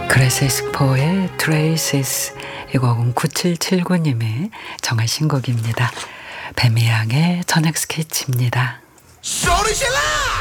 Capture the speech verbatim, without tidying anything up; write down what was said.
그레세스포의 트레이시스, 이 곡은 구칠칠구 님이 정하신 곡입니다. 뱀이양의 저녁 스케치입니다. 소리 질러!